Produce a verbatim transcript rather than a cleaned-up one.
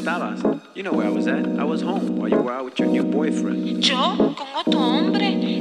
estabas? You know where I was at. I was home while you were out with your new boyfriend. ¿Yo? ¿Con otro hombre?